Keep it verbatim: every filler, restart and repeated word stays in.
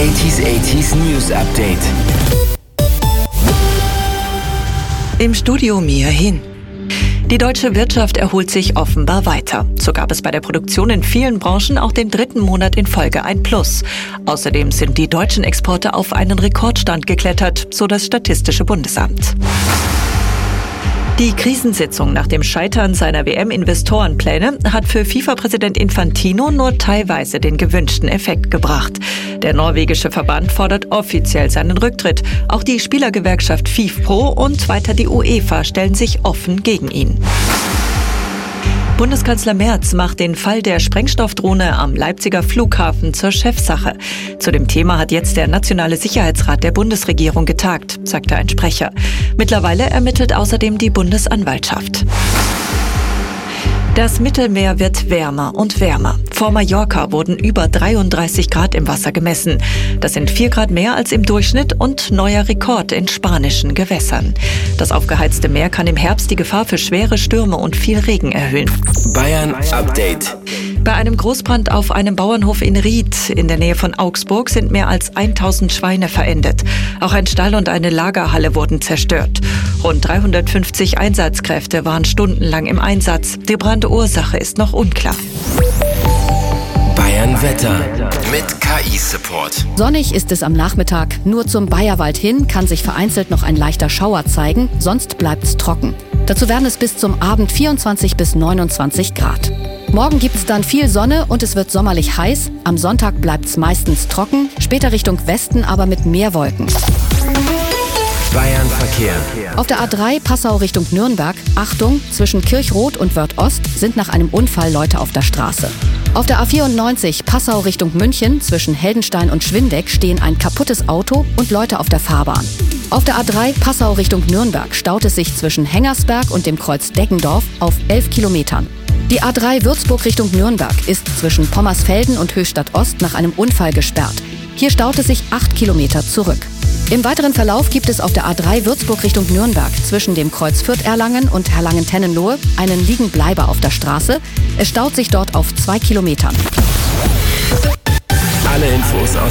achtziger achtziger News Update. Im Studio Mia Hin. Die deutsche Wirtschaft erholt sich offenbar weiter. So gab es bei der Produktion in vielen Branchen auch den dritten Monat in Folge ein Plus. Außerdem sind die deutschen Exporte auf einen Rekordstand geklettert, so das Statistische Bundesamt. Die Krisensitzung nach dem Scheitern seiner W M-Investorenpläne hat für FIFA-Präsident Infantino nur teilweise den gewünschten Effekt gebracht. Der norwegische Verband fordert offiziell seinen Rücktritt. Auch die Spielergewerkschaft FIFPro und weiter die UEFA stellen sich offen gegen ihn. Bundeskanzler Merz macht den Fall der Sprengstoffdrohne am Leipziger Flughafen zur Chefsache. Zu dem Thema hat jetzt der Nationale Sicherheitsrat der Bundesregierung getagt, sagte ein Sprecher. Mittlerweile ermittelt außerdem die Bundesanwaltschaft. Das Mittelmeer wird wärmer und wärmer. Vor Mallorca wurden über dreiunddreißig Grad im Wasser gemessen. Das sind vier Grad mehr als im Durchschnitt und neuer Rekord in spanischen Gewässern. Das aufgeheizte Meer kann im Herbst die Gefahr für schwere Stürme und viel Regen erhöhen. Bayern Update. Bei einem Großbrand auf einem Bauernhof in Ried in der Nähe von Augsburg sind mehr als tausend Schweine verendet. Auch ein Stall und eine Lagerhalle wurden zerstört. Rund dreihundertfünfzig Einsatzkräfte waren stundenlang im Einsatz. Die Brandursache ist noch unklar. Bayern Wetter mit K I-Support. Sonnig ist es am Nachmittag. Nur zum Bayerwald hin kann sich vereinzelt noch ein leichter Schauer zeigen, sonst bleibt's trocken. Dazu werden es bis zum Abend vierundzwanzig bis neunundzwanzig Grad. Morgen gibt's dann viel Sonne und es wird sommerlich heiß. Am Sonntag bleibt's meistens trocken, später Richtung Westen aber mit mehr Wolken. Bayern Verkehr. Auf der A drei Passau Richtung Nürnberg, Achtung, zwischen Kirchroth und Wörth-Ost sind nach einem Unfall Leute auf der Straße. Auf der A vierundneunzig Passau Richtung München, zwischen Heldenstein und Schwindeck stehen ein kaputtes Auto und Leute auf der Fahrbahn. Auf der A drei Passau Richtung Nürnberg staut es sich zwischen Hengersberg und dem Kreuz Deggendorf auf elf Kilometern. Die A drei Würzburg Richtung Nürnberg ist zwischen Pommersfelden und Höchstadt Ost nach einem Unfall gesperrt. Hier staut es sich acht Kilometer zurück. Im weiteren Verlauf gibt es auf der A drei Würzburg Richtung Nürnberg zwischen dem Kreuz Fürth-Erlangen und Erlangen-Tennenlohe einen Liegenbleiber auf der Straße. Es staut sich dort auf zwei Kilometern. Alle Infos aus